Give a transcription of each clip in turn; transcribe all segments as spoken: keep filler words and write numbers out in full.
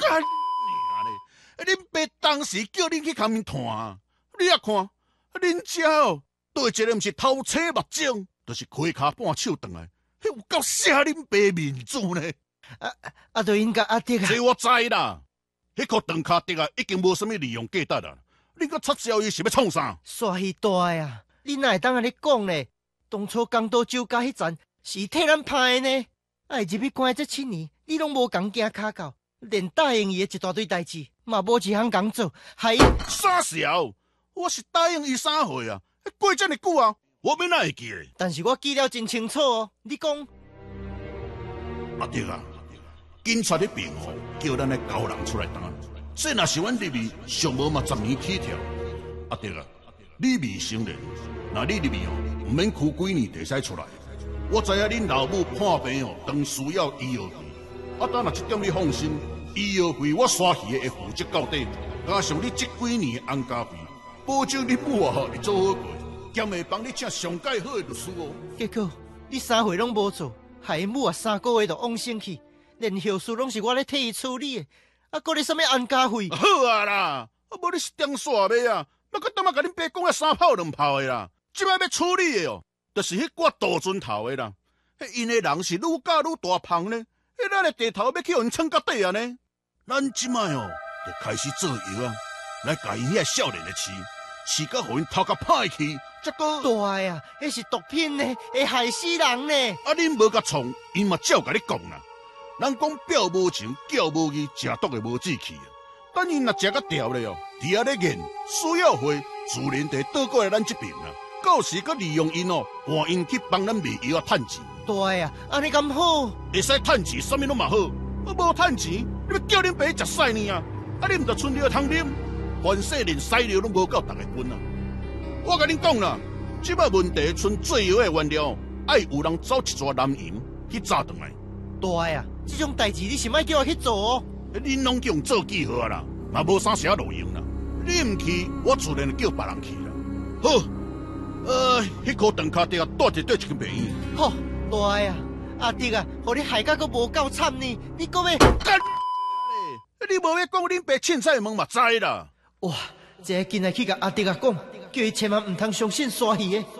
干你嘞！恁爸当时叫恁去旁边看，你也看，恁遮哦，对一个毋是头青目肿，就是开骹半手断来，迄有够写恁爸面子呢！ 啊啊，就应该阿爹啊！ 这我知啦，迄颗断骹竹啊，已经无什么利用价值啦。恁个插销伊是要创啥？ 煞鱼大啊！你哪会当安尼讲呢？当初江岛酒家迄站是替咱拍的呢，爱入去关这七年，你拢无共惊卡到，连答应伊的一大堆代志，嘛无一项工做，害伊傻小，我是答应伊啥岁啊？过这么久啊，我要哪会记得？ 但是我记了真清楚哦。你讲， 阿爹啊，警察的病吼，叫咱的高人出来担，这若是阮入去上无嘛十年起跳。阿爹啊，你未成年，那你入去哦，唔免哭几年就使出来。我知影恁老母破病哦，当需要医药费，啊，等若这点你放心，医药费我刷起会负责到底，加上你这几年的安家费，保证你母啊会做好过，兼会帮你请上介好的律师哦。 结果你三回拢无做，害伊母啊三个月就往生去，连后事拢是我咧替伊处理的，啊，搁咧什么安家费？ 好啊啦，啊无你是点煞尾啊？那个当嘛甲恁爸讲啊三炮两炮的啦，即摆要处理的哦。就是迄挂大船头的啦，迄因的人是愈教愈大胖呢，迄咱的地头要去互因撑到底啊呢。咱即摆哦，就开始做药啊，来甲因遐少年的饲，饲到互因头壳歹去，则个大呀，迄是毒品呢，会害死人呢。 啊，恁无甲创，因嘛照甲你讲啦。人讲表无情，叫无义，食毒的无志气啊。等因若食甲调咧哦，伫遐咧研，需要会自然地倒过来咱这边啦。到时佮利用因哦，换因去帮咱卖药啊，趁钱。 大呀，安尼咁好？ 会使趁钱，啥物拢嘛好。我无趁钱，你要叫恁爸食屎呢啊？啊，你毋着春药通啉，凡世连屎尿拢无够逐个分啊！我甲恁讲啦，即摆问题剩做药的原料，爱有人走一撮南洋去炸转来。 大呀，这种代志你是莫叫我去做哦。 恁拢叫人做记号啊啦，嘛无啥写路用啦。你毋去，我自然叫别人去啦。好。呃，迄颗断脚钉带一对一间病院。 好，大呀，阿弟啊，互你害甲阁无够惨呢，你搁要干？你无要讲恁爸凊彩问嘛知啦。 哇，这个今日去甲阿弟啊讲，叫伊千万唔通相信刷鱼的。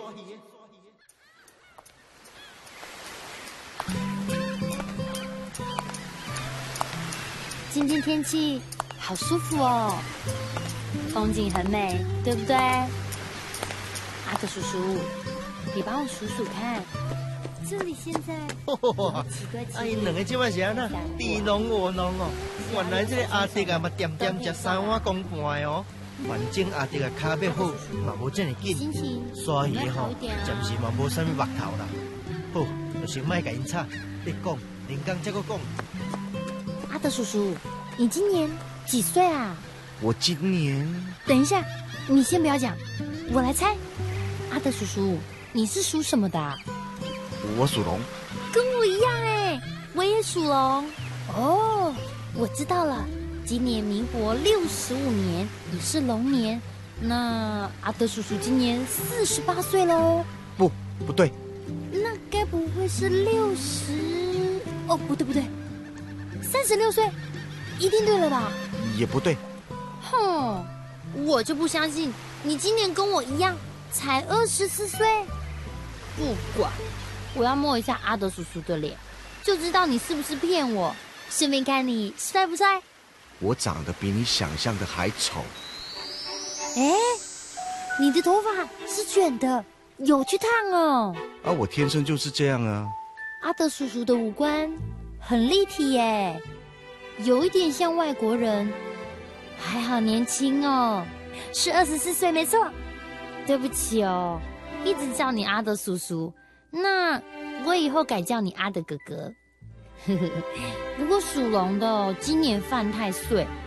今天天气好舒服哦，风景很美，对不对？阿德叔叔，你帮我数数看，这里现在哇，啊，因两个即摆是安那你侬我侬哦，原来这个阿弟啊嘛点点食三碗公半的哦。反正阿弟啊脚要好，嘛无这么紧，刷鱼吼暂时嘛无啥物目头啦。好，就先莫甲因吵，你讲，林刚再个讲。 阿德叔叔，你今年几岁啊？ 我今年…… 等一下，你先不要讲，我来猜。阿德叔叔，你是属什么的啊？ 我属龙。 跟我一样哎，我也属龙。哦，我知道了，今年民国六十五年，你是龙年，那阿德叔叔今年四十八岁喽？ 不，不对。 那该不会是六十？哦，不对不对，三十六岁，一定对了吧？ 也不对。 哼，我就不相信你今年跟我一样。才二十四岁，不管，我要摸一下阿德叔叔的脸，就知道你是不是骗我。顺便看你帅不帅？ 我长得比你想象的还丑。 哎，你的头发是卷的，有去烫哦。 啊，我天生就是这样啊。 阿德叔叔的五官很立体耶，有一点像外国人，还好年轻哦，是二十四岁没错。对不起哦，一直叫你阿德叔叔，那我以后改叫你阿德哥哥。不过属龙的今年犯太岁，